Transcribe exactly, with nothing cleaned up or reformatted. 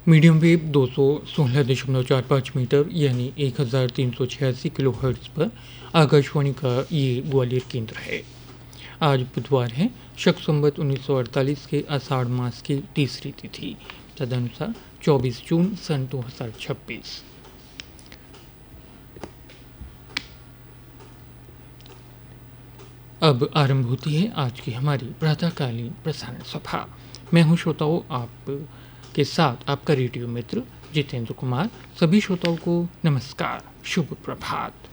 Medium wave दो सौ सोलह दशमलव चार पाँच मीटर यानी एक हज़ार तीन सौ छियासी किलो हर्ट्ज़ पर आकाशवाणी का ये ग्वालियर केंद्र है। आज बुधवार है, शक संवत उन्नीस सौ अड़तालीस के आषाढ़ मास की तीसरी तिथि, तदनुसार चौबीस जून सन दो हज़ार छब्बीस। अब आरंभ होती है आज की हमारी प्रातःकालीन प्रसारण सभा। मैं हूं श्रोताओं आप के साथ आपका रेडियो मित्र जितेंद्र कुमार। सभी श्रोताओं को नमस्कार, शुभ प्रभात।